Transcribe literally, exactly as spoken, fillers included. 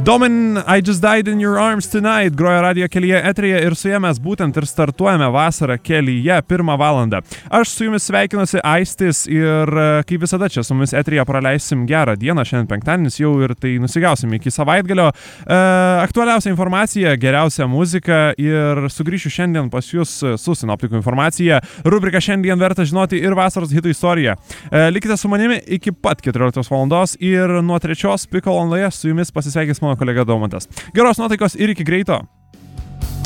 Domin, I Just Died in Your Arms Tonight groja radio kelyje eteryje ir su jie mes būtent ir startuojame vasarą kelyje pirmą valandą. Aš su jumis sveikinuosi Aistis ir kaip visada čia su mumis eteryje praleisim gerą dieną, šiandien penktadienis jau ir tai nusigausim iki savaitgalio. E, aktualiausia informacija, geriausia muzika ir sugrįšiu šiandien pas jūs su sinoptikų informacija. Rubrika šiandien verta žinoti ir vasaros hitų istorija. E, likite su manimi iki pat keturioliktos valandos ir nuo trečios piko valandoje su jumis pasisveikins mano kolega Daumantas. Geros nuotaikos ir iki greito.